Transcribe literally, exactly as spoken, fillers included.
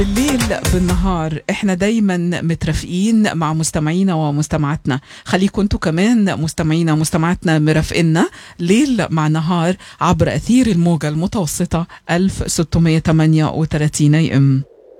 بالليل بالنهار احنا دايما مترافقين مع مستمعينا ومستمعاتنا، خليكم انتوا كمان مستمعينا ومستمعاتنا مرافقينا ليل مع نهار عبر أثير الموجة المتوسطة ألف وستمية وتمانية وتلاتين اي ام.